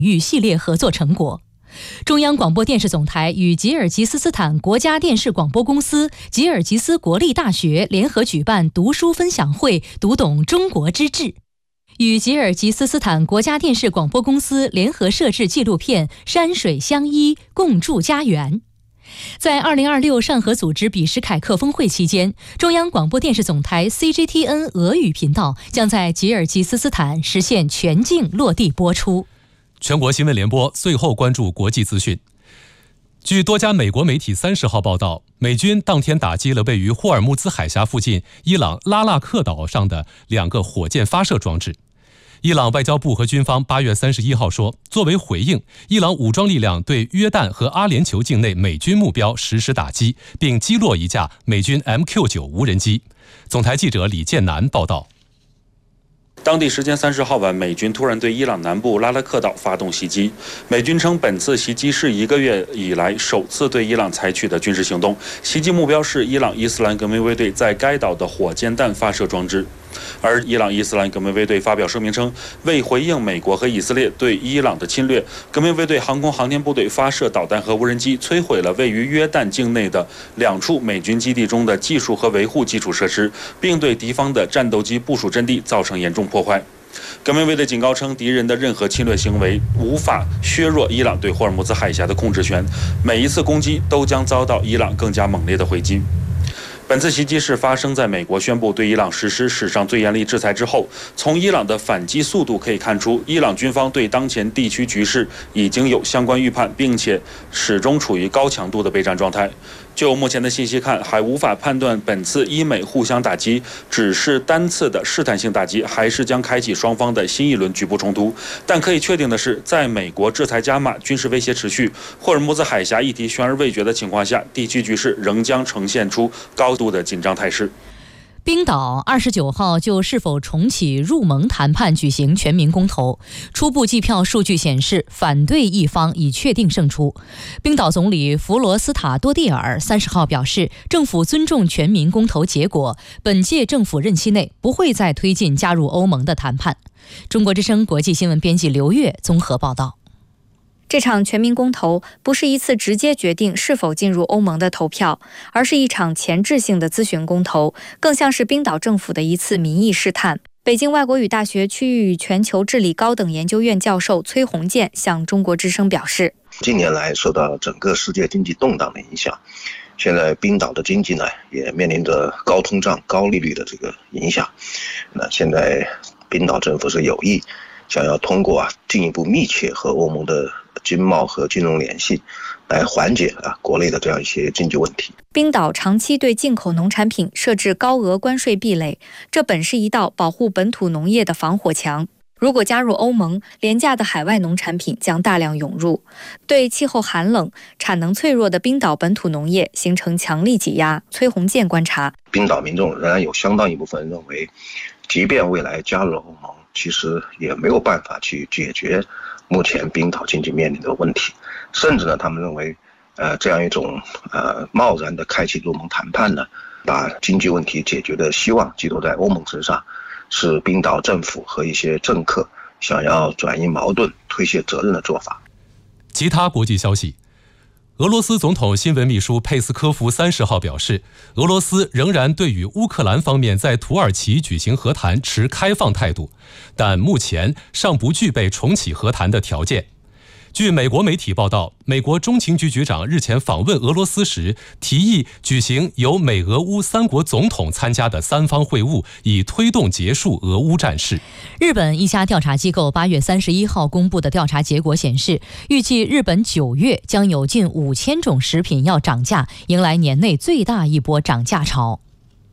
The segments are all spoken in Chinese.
域系列合作成果。中央广播电视总台与吉尔吉斯斯坦国家电视广播公司、吉尔吉斯国立大学联合举办读书分享会，读懂中国之志。与吉尔吉斯斯坦国家电视广播公司联合摄制纪录片《山水相依，共筑家园》。在2026上合组织比什凯克峰会期间，中央广播电视总台 CGTN 俄语频道将在吉尔吉斯斯坦实现全境落地播出。 全国新闻联播最后关注国际资讯。据多家美国媒体30号报道，美军当天打击了位于霍尔木兹海峡附近伊朗拉腊克岛上的2个火箭发射装置。伊朗外交部和军方8月31号说，作为回应，伊朗武装力量对约旦和阿联酋境内美军目标实施打击，并击落一架美军 MQ-9 无人机。总台记者李建南报道。 当地时间30号晚，美军突然对伊朗南部拉拉克岛发动袭击。美军称，本次袭击是1个月以来首次对伊朗采取的军事行动，袭击目标是伊朗伊斯兰革命卫队在该岛的火箭弹发射装置。而伊朗伊斯兰革命卫队发表声明称，为回应美国和以色列对伊朗的侵略，革命卫队航空航天部队发射导弹和无人机，摧毁了位于约旦境内的2处美军基地中的技术和维护基础设施，并对敌方的战斗机部署阵地造成严重破坏。革命卫队警告称，敌人的任何侵略行为无法削弱伊朗对霍尔木兹海峡的控制权，每一次攻击都将遭到伊朗更加猛烈的回击。本次袭击是发生在美国宣布对伊朗实施史上最严厉制裁之后。从伊朗的反击速度可以看出，伊朗军方对当前地区局势已经有相关预判，并且始终处于高强度的备战状态。就目前的信息看，还无法判断本次伊美互相打击只是单次的试探性打击，还是将开启双方的新一轮局部冲突。但可以确定的是，在美国制裁加码、军事威胁持续、霍尔木兹海峡议题悬而未决的情况下，地区局势仍将呈现出高度的紧张态势。 冰岛29号就是否重启入盟谈判举行全民公投，初步计票数据显示，反对一方已确定胜出。冰岛总理弗罗斯塔多蒂尔30号表示，政府尊重全民公投结果，本届政府任期内不会再推进加入欧盟的谈判。中国之声国际新闻编辑刘月综合报道。 这场全民公投不是一次直接决定是否进入欧盟的投票，而是一场前置性的咨询公投，更像是冰岛政府的一次民意试探。北京外国语大学区域与全球治理高等研究院教授崔洪建向中国之声表示， 近年来受到整个世界经济动荡的影响，现在冰岛的经济呢也面临着高通胀、高利率的这个影响。那现在冰岛政府是有意想要通过进一步密切和欧盟的经贸和金融联系，来缓解国内的这样一些经济问题。 冰岛长期对进口农产品设置高额关税壁垒，这本是一道保护本土农业的防火墙。如果加入欧盟，廉价的海外农产品将大量涌入，对气候寒冷、产能脆弱的冰岛本土农业形成强力挤压。崔洪建观察， 冰岛民众仍然有相当一部分认为，即便未来加入了欧盟，其实也没有办法去解决目前冰岛经济面临的问题，甚至呢，他们认为，这样一种贸然的开启入盟谈判呢，把经济问题解决的希望寄托在欧盟身上，是冰岛政府和一些政客想要转移矛盾、推卸责任的做法。 其他国际消息。俄罗斯总统新闻秘书佩斯科夫30号表示，俄罗斯仍然对与乌克兰方面在土耳其举行和谈持开放态度，但目前尚不具备重启和谈的条件。据美国媒体报道，美国中情局局长日前访问俄罗斯时，提议举行由美俄乌3国总统参加的3方会晤，以推动结束俄乌战事。 日本一家调查机构8月31号公布的调查结果显示，预计日本9月将有近5000种食品要涨价，迎来年内最大一波涨价潮。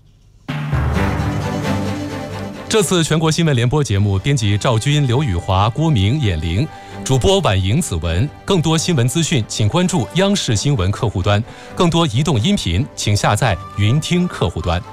这次全国新闻联播节目，编辑赵军、刘宇华、郭明、眼玲，主播婉莹、子文。更多新闻资讯，请关注央视新闻客户端。更多移动音频，请下载云听客户端。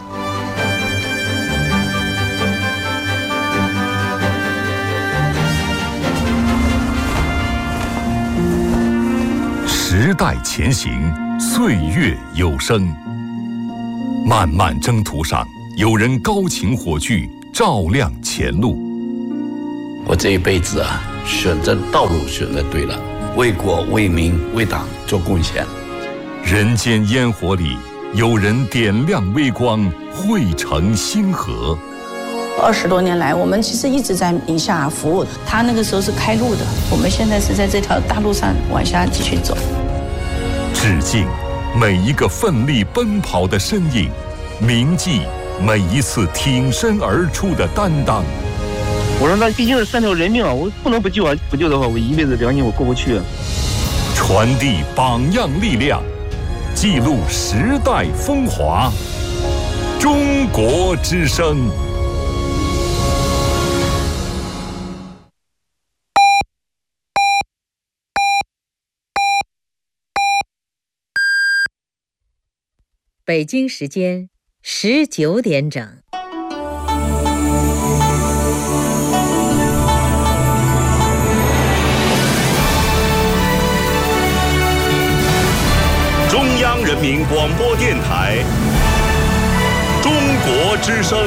时代前行，岁月有声。漫漫征途上，有人高擎火炬，照亮前路。 我这一辈子选择道路选择对了，为国为民为党做贡献。 人间烟火里，有人点亮微光，汇成星河。 20多年来，我们其实一直在宁夏服务。他那个时候是开路的，我们现在是在这条大路上往下继续走。 致敬每一个奋力奔跑的身影，铭记每一次挺身而出的担当。 我说那毕竟是3条人命啊，我不能不救啊！不救的话，我一辈子良心我过不去。 传递榜样力量，记录时代风华。中国之声。 北京时间19点整。 中央人民广播电台，中国之声。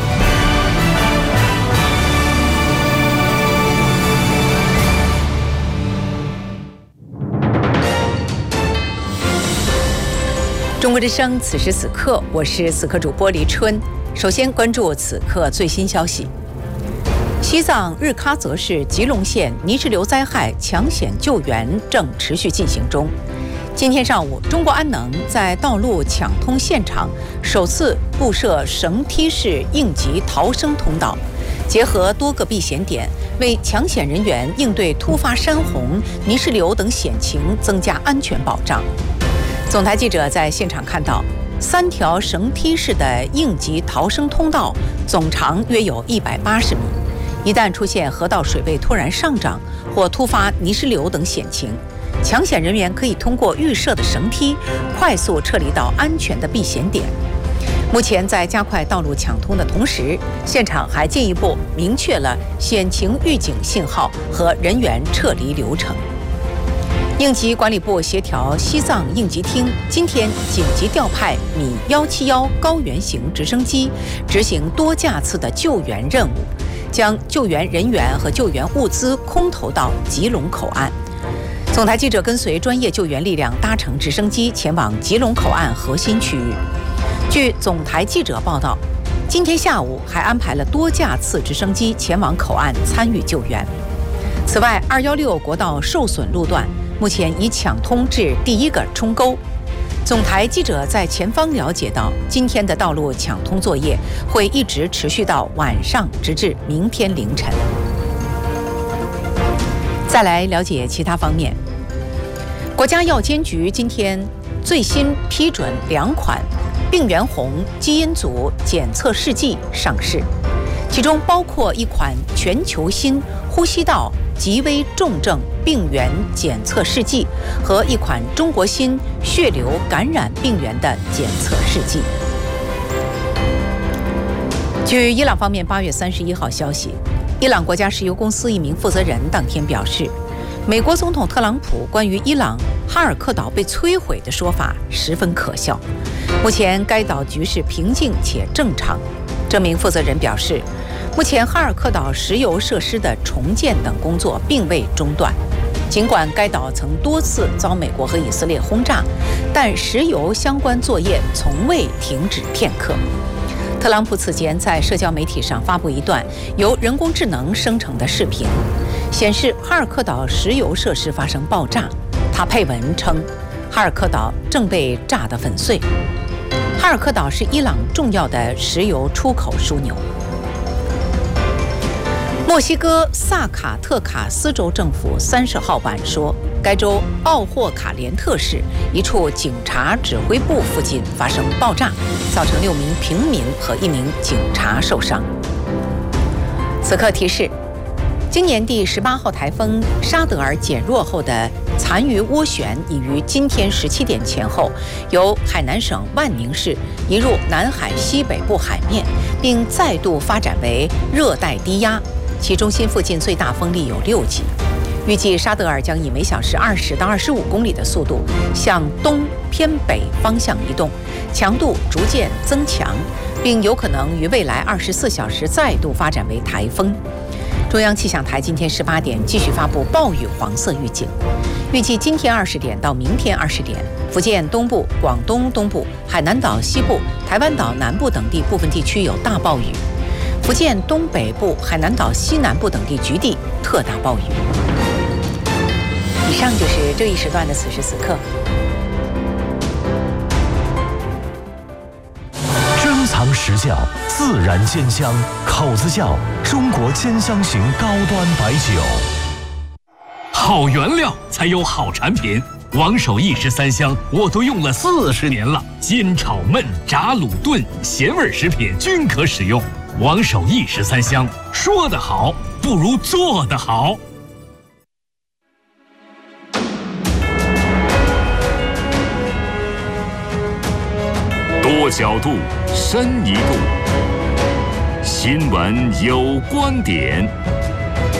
中国之声，此时此刻，我是此刻主播黎春。首先关注此刻最新消息：西藏日喀则市吉隆县泥石流灾害抢险救援正持续进行中。今天上午，中国安能在道路抢通现场首次布设绳梯式应急逃生通道，结合多个避险点，为抢险人员应对突发山洪、泥石流等险情增加安全保障。总台记者在现场看到，3条绳梯式的应急逃生通道，总长约有180米。一旦出现河道水位突然上涨或突发泥石流等险情，抢险人员可以通过预设的绳梯快速撤离到安全的避险点。目前在加快道路抢通的同时，现场还进一步明确了险情预警信号和人员撤离流程。应急管理部协调西藏应急厅今天紧急调派米171高原型直升机，执行多架次的救援任务，将救援人员和救援物资空投到吉隆口岸。总台记者跟随专业救援力量搭乘直升机前往吉隆口岸核心区域。据总台记者报道，今天下午还安排了多架次直升机前往口岸参与救援。此外，216国道受损路段目前已抢通至第1个冲沟。总台记者在前方了解到，今天的道路抢通作业会一直持续到晚上，直至明天凌晨。再来了解其他方面，国家药监局今天最新批准2款病原红基因组检测试剂上市，其中包括一款全球新呼吸道极危重症病原检测试剂和一款中国新血流感染病原的检测试剂。据伊朗方面8月31号消息，伊朗国家石油公司一名负责人当天表示，美国总统特朗普关于伊朗哈尔克岛被摧毁的说法十分可笑。目前该岛局势平静且正常。这名负责人表示，目前哈尔克岛石油设施的重建等工作并未中断，尽管该岛曾多次遭美国和以色列轰炸，但石油相关作业从未停止片刻。特朗普此前在社交媒体上发布一段由人工智能生成的视频，显示哈尔克岛石油设施发生爆炸。他配文称，哈尔克岛正被炸得粉碎。哈尔克岛是伊朗重要的石油出口枢纽。墨西哥萨卡特卡斯州政府30号晚说，该州奥霍卡连特市一处警察指挥部附近发生爆炸，造成6名平民和1名警察受伤。此刻提示，今年第18号台风沙德尔减弱后的残余涡旋已于今天17点前后由海南省万宁市移入南海西北部海面，并再度发展为热带低压，其中心附近最大风力有6级。预计沙德尔将以每小时20到25公里的速度向东偏北方向移动，强度逐渐增强，并有可能于未来24小时再度发展为台风。 中央气象台今天18点继续发布暴雨黄色预警，预计今天20点到明天20点，福建东部、广东东部、海南岛西部、台湾岛南部等地部分地区有大暴雨，福建东北部、海南岛西南部等地局地特大暴雨。以上就是这一时段的此时此刻。 珍藏实窖，自然鲜香，口子窖，中国鲜香型高端白酒。 好原料才有好产品，王守义13香我都用了40年了，煎炒焖炸卤炖咸味食品均可使用。王守义13香，说得好不如做得好。 多角度，深一度，新闻有观点。